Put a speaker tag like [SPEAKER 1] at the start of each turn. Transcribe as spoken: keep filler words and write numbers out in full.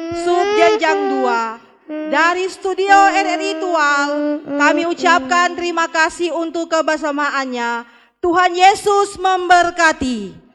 [SPEAKER 1] Subjenjang dua. Dari studio R R I Tual, kami ucapkan terima kasih untuk kebersamaannya. Tuhan Yesus memberkati.